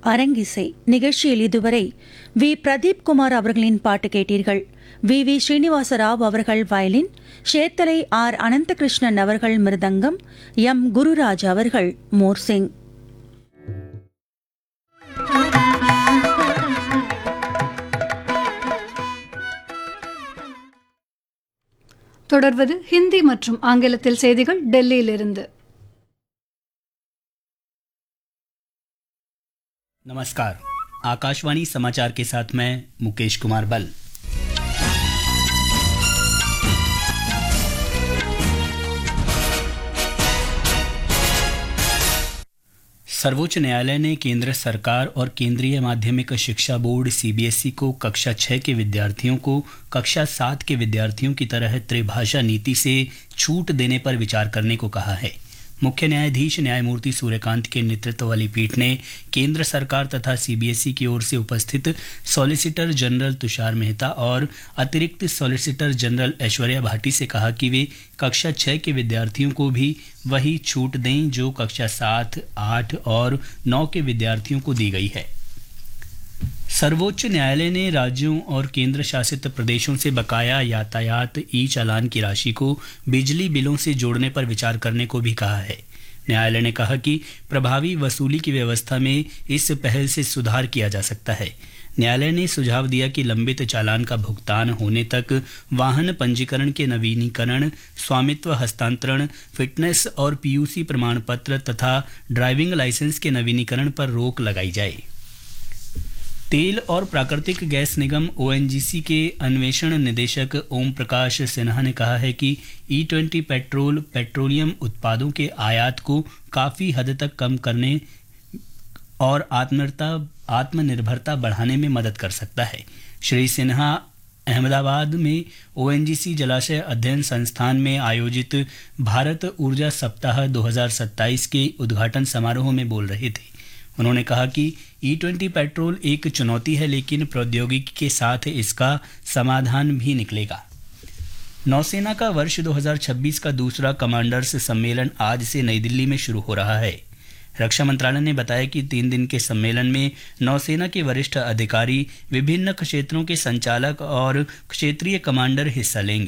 அரங்கிசை நிகழ்ச்சியில் இதுவரை வி பிரதீப் குமார் அவர்களின் பாட்டு கேட்டீர்கள். வி ஸ்ரீனிவாச ராவ் அவர்கள் வயலின், ஷேத்தலை ஆர் அனந்தகிருஷ்ணன் அவர்கள் மிருதங்கம், எம் குருராஜ் அவர்கள் மோர்சிங். தொடர்வது ஹிந்தி மற்றும் ஆங்கிலத்தில் செய்திகள் டெல்லியிலிருந்து. नमस्कार, आकाशवाणी समाचार के साथ मैं मुकेश कुमार बल। सर्वोच्च न्यायालय ने केंद्र सरकार और केंद्रीय माध्यमिक शिक्षा बोर्ड सीबीएसई को कक्षा 6 के विद्यार्थियों को कक्षा 7 के विद्यार्थियों की तरह त्रिभाषा नीति से छूट देने पर विचार करने को कहा है। मुख्य न्यायाधीश न्यायमूर्ति सूर्यकांत के नेतृत्व वाली पीठ ने केंद्र सरकार तथा सीबीएसई की ओर से उपस्थित सॉलिसिटर जनरल तुषार मेहता और अतिरिक्त सॉलिसिटर जनरल ऐश्वर्या भाटी से कहा कि वे कक्षा 6 के विद्यार्थियों को भी वही छूट दें जो कक्षा 7, 8 और 9 के विद्यार्थियों को दी गई है। सर्वोच्च न्यायालय ने राज्यों और केंद्र शासित प्रदेशों से बकाया यातायात ई चालान की राशि को बिजली बिलों से जोड़ने पर विचार करने को भी कहा है। न्यायालय ने कहा कि प्रभावी वसूली की व्यवस्था में इस पहल से सुधार किया जा सकता है। न्यायालय ने सुझाव दिया कि लंबित चालान का भुगतान होने तक वाहन पंजीकरण के नवीनीकरण, स्वामित्व हस्तांतरण, फिटनेस और पीयूसी प्रमाण पत्र तथा ड्राइविंग लाइसेंस के नवीनीकरण पर रोक लगाई जाए। तेल और प्राकृतिक गैस निगम ओएनजीसी के अन्वेषण निदेशक ओम प्रकाश सिन्हा ने कहा है कि E20 पेट्रोलियम उत्पादों के आयात को काफ़ी हद तक कम करने और आत्मनिर्भरता बढ़ाने में मदद कर सकता है। श्री सिन्हा अहमदाबाद में ओएनजीसी जलाशय अध्ययन संस्थान में आयोजित भारत ऊर्जा सप्ताह 2027 के उद्घाटन समारोह में बोल रहे थे। उन्होंने कहा कि E20 पेट्रोल एक चुनौती है, लेकिन प्रौद्योगिकी के साथ इसका समाधान भी निकलेगा। नौसेना का वर्ष 2026 का दूसरा कमांडर्स सम्मेलन आज से नई दिल्ली में शुरू हो रहा है। रक्षा मंत्रालय ने बताया कि 3 दिन के सम्मेलन में नौसेना के वरिष्ठ अधिकारी, विभिन्न क्षेत्रों के संचालक और क्षेत्रीय कमांडर हिस्सा लेंगे।